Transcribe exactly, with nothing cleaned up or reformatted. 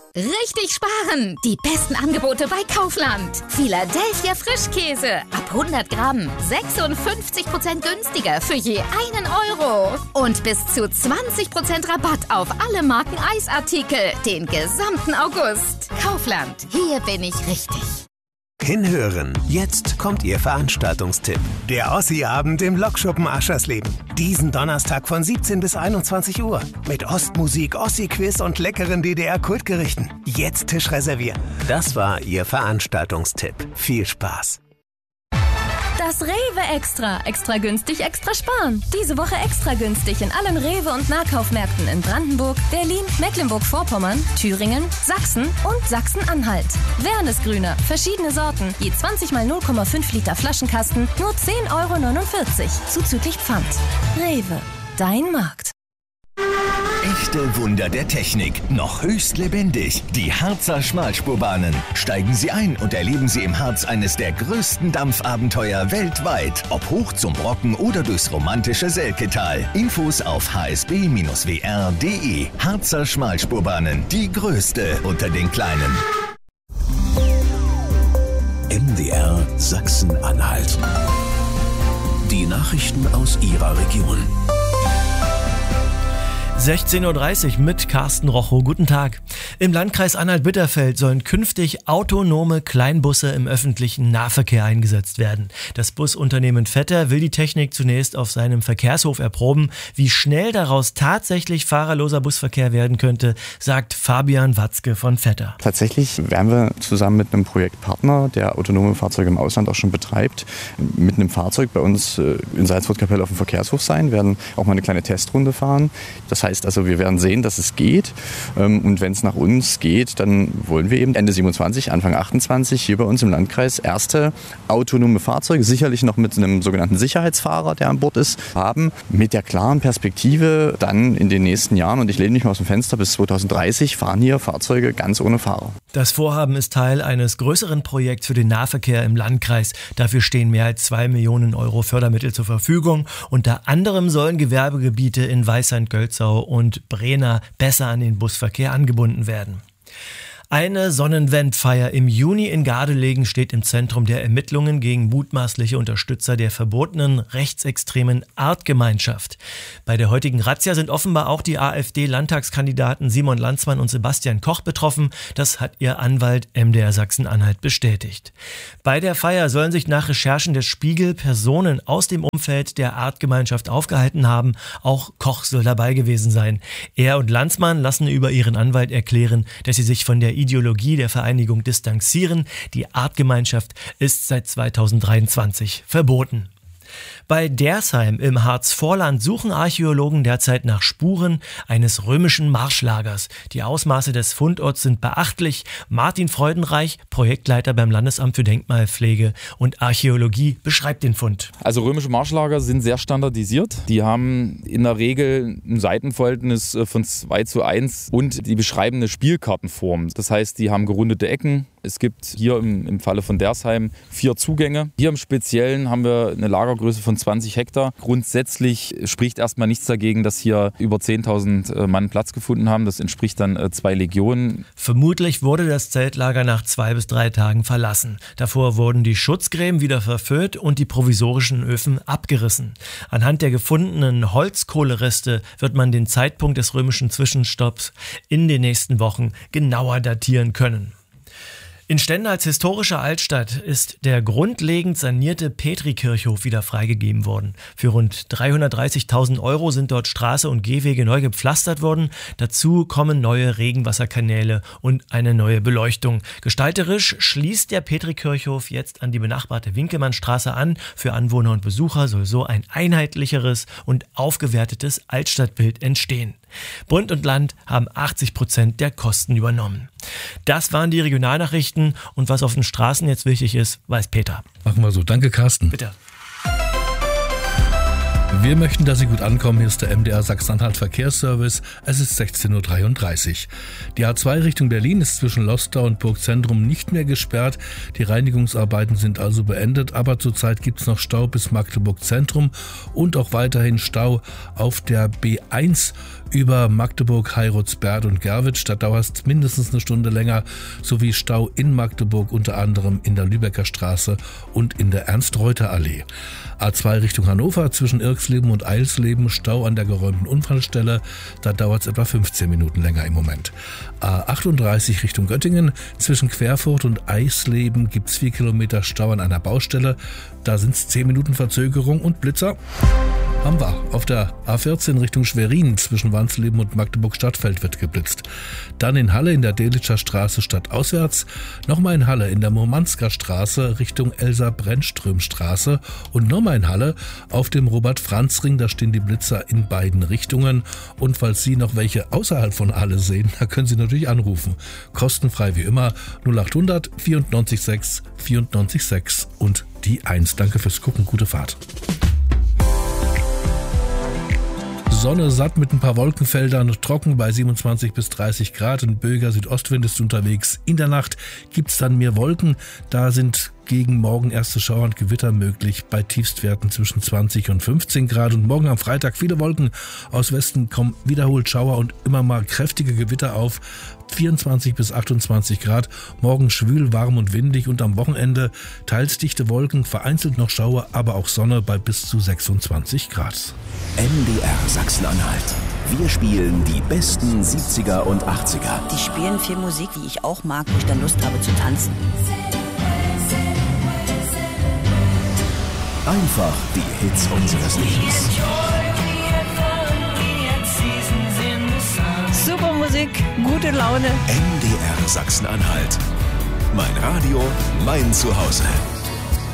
Richtig sparen! Die besten Angebote bei Kaufland. Philadelphia Frischkäse. Ab hundert Gramm. sechsundfünfzig Prozent günstiger für je einen Euro. Und bis zu zwanzig Prozent Rabatt auf alle Marken Eisartikel. Den gesamten August. Kaufland. Hier bin ich richtig. Hinhören. Jetzt kommt Ihr Veranstaltungstipp. Der Ossi-Abend im Lokschuppen Aschersleben. Diesen Donnerstag von siebzehn bis einundzwanzig Uhr. Mit Ostmusik, Ossi-Quiz und leckeren D D R-Kultgerichten. Jetzt Tisch reservieren. Das war Ihr Veranstaltungstipp. Viel Spaß. Das Rewe Extra. Extra günstig, extra sparen. Diese Woche extra günstig in allen Rewe- und Nahkaufmärkten in Brandenburg, Berlin, Mecklenburg-Vorpommern, Thüringen, Sachsen und Sachsen-Anhalt. Wernesgrüner, verschiedene Sorten, je zwanzig mal null Komma fünf Liter Flaschenkasten, nur zehn Euro neunundvierzig, zuzüglich Pfand. Rewe, dein Markt. Echte Wunder der Technik, noch höchst lebendig. Die Harzer Schmalspurbahnen. Steigen Sie ein und erleben Sie im Harz eines der größten Dampfabenteuer weltweit. Ob hoch zum Brocken oder durchs romantische Selketal. Infos auf h s b Bindestrich w r punkt d e. Harzer Schmalspurbahnen, die größte unter den kleinen. M D R Sachsen-Anhalt. Die Nachrichten aus Ihrer Region. sechzehn Uhr dreißig mit Carsten Rochow. Guten Tag. Im Landkreis Anhalt-Bitterfeld sollen künftig autonome Kleinbusse im öffentlichen Nahverkehr eingesetzt werden. Das Busunternehmen Vetter will die Technik zunächst auf seinem Verkehrshof erproben. Wie schnell daraus tatsächlich fahrerloser Busverkehr werden könnte, sagt Fabian Watzke von Vetter. Tatsächlich werden wir zusammen mit einem Projektpartner, der autonome Fahrzeuge im Ausland auch schon betreibt, mit einem Fahrzeug bei uns in Salzburg-Kapelle auf dem Verkehrshof sein, werden auch mal eine kleine Testrunde fahren. Das heißt, also wir werden sehen, dass es geht, und wenn es nach uns geht, dann wollen wir eben Ende siebenundzwanzig, Anfang achtundzwanzig hier bei uns im Landkreis erste autonome Fahrzeuge, sicherlich noch mit einem sogenannten Sicherheitsfahrer, der an Bord ist, haben, mit der klaren Perspektive dann in den nächsten Jahren, und ich lehne mich mal aus dem Fenster, bis zweitausenddreißig fahren hier Fahrzeuge ganz ohne Fahrer. Das Vorhaben ist Teil eines größeren Projekts für den Nahverkehr im Landkreis. Dafür stehen mehr als zwei Millionen Euro Fördermittel zur Verfügung. Unter anderem sollen Gewerbegebiete in Weißheim-Gölzau und Brena besser an den Busverkehr angebunden werden. Eine Sonnenwendfeier im Juni in Gardelegen steht im Zentrum der Ermittlungen gegen mutmaßliche Unterstützer der verbotenen rechtsextremen Artgemeinschaft. Bei der heutigen Razzia sind offenbar auch die AfD-Landtagskandidaten Simon Landsmann und Sebastian Koch betroffen. Das hat ihr Anwalt M D R Sachsen-Anhalt bestätigt. Bei der Feier sollen sich nach Recherchen des Spiegel Personen aus dem Umfeld der Artgemeinschaft aufgehalten haben. Auch Koch soll dabei gewesen sein. Er und Landsmann lassen über ihren Anwalt erklären, dass sie sich von der Ideologie der Vereinigung distanzieren. Die Artgemeinschaft ist seit zweitausenddreiundzwanzig verboten. Bei Dersheim im Harzvorland suchen Archäologen derzeit nach Spuren eines römischen Marschlagers. Die Ausmaße des Fundorts sind beachtlich. Martin Freudenreich, Projektleiter beim Landesamt für Denkmalpflege und Archäologie, beschreibt den Fund. Also römische Marschlager sind sehr standardisiert. Die haben in der Regel ein Seitenverhältnis von zwei zu eins und die beschreiben eine Spielkartenform. Das heißt, die haben gerundete Ecken. Es gibt hier im, im Falle von Dersheim vier Zugänge. Hier im Speziellen haben wir eine Lagergröße von zwanzig Hektar. Grundsätzlich spricht erstmal nichts dagegen, dass hier über zehntausend Mann Platz gefunden haben. Das entspricht dann zwei Legionen. Vermutlich wurde das Zeltlager nach zwei bis drei Tagen verlassen. Davor wurden die Schutzgräben wieder verfüllt und die provisorischen Öfen abgerissen. Anhand der gefundenen Holzkohlereste wird man den Zeitpunkt des römischen Zwischenstopps in den nächsten Wochen genauer datieren können. In Stende als historische Altstadt ist der grundlegend sanierte Petri-Kirchhof wieder freigegeben worden. Für rund dreihundertdreißigtausend Euro sind dort Straße und Gehwege neu gepflastert worden. Dazu kommen neue Regenwasserkanäle und eine neue Beleuchtung. Gestalterisch schließt der Petri-Kirchhof jetzt an die benachbarte Winkelmannstraße an. Für Anwohner und Besucher soll so ein einheitlicheres und aufgewertetes Altstadtbild entstehen. Bund und Land haben achtzig Prozent der Kosten übernommen. Das waren die Regionalnachrichten und was auf den Straßen jetzt wichtig ist, weiß Peter. Machen wir so. Danke, Carsten. Bitte. Wir möchten, dass Sie gut ankommen. Hier ist der M D R Sachsen-Anhalt Verkehrsservice. Es ist sechzehn Uhr dreiunddreißig. Die A zwei Richtung Berlin ist zwischen Lostar und Burgzentrum nicht mehr gesperrt. Die Reinigungsarbeiten sind also beendet, aber zurzeit gibt es noch Stau bis Magdeburg Zentrum und auch weiterhin Stau auf der B eins über Magdeburg, Heirutzberg und Gerwitz. Da dauert es mindestens eine Stunde länger, sowie Stau in Magdeburg, unter anderem in der Lübecker Straße und in der Ernst-Reuter-Allee. A zwei Richtung Hannover zwischen Irxleben und Eilsleben, Stau an der geräumten Unfallstelle. Da dauert es etwa fünfzehn Minuten länger im Moment. A achtunddreißig Richtung Göttingen zwischen Querfurt und Eisleben gibt es vier Kilometer Stau an einer Baustelle. Da sind es zehn Minuten Verzögerung und Blitzer haben wir. Auf der A vierzehn Richtung Schwerin zwischen Wansleben und Magdeburg-Stadtfeld wird geblitzt. Dann in Halle in der Delitscher Straße stadtauswärts. Nochmal in Halle in der Murmansker Straße Richtung Elsa-Brennström-Straße. Und nochmal in Halle auf dem Robert-Franz-Ring. Da stehen die Blitzer in beiden Richtungen. Und falls Sie noch welche außerhalb von Halle sehen, da können Sie natürlich anrufen. Kostenfrei wie immer null acht hundert vierundneunzig sechs vierundneunzig sechs und die eins. Danke fürs Gucken. Gute Fahrt. Sonne satt mit ein paar Wolkenfeldern, trocken bei siebenundzwanzig bis dreißig Grad. Ein böiger Südostwind ist unterwegs. In der Nacht gibt's dann mehr Wolken. Da sind gegen morgen erste Schauer und Gewitter möglich bei Tiefstwerten zwischen zwanzig und fünfzehn Grad. Und morgen am Freitag viele Wolken. Aus Westen kommen wiederholt Schauer und immer mal kräftige Gewitter auf. vierundzwanzig bis achtundzwanzig Grad. Morgen schwül, warm und windig und am Wochenende teils dichte Wolken, vereinzelt noch Schauer, aber auch Sonne bei bis zu sechsundzwanzig Grad. M D R Sachsen-Anhalt. Wir spielen die besten siebziger und achtziger. Die spielen viel Musik, die ich auch mag, wo ich dann Lust habe zu tanzen. Einfach die Hits unseres Lebens. Super Musik, gute Laune. M D R Sachsen-Anhalt. Mein Radio, mein Zuhause.